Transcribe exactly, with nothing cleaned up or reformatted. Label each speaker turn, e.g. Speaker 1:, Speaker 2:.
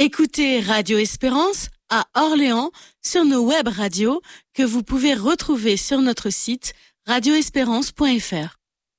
Speaker 1: Écoutez Radio Espérance à Orléans sur nos web radios que vous pouvez retrouver sur notre site radio espérance point f r.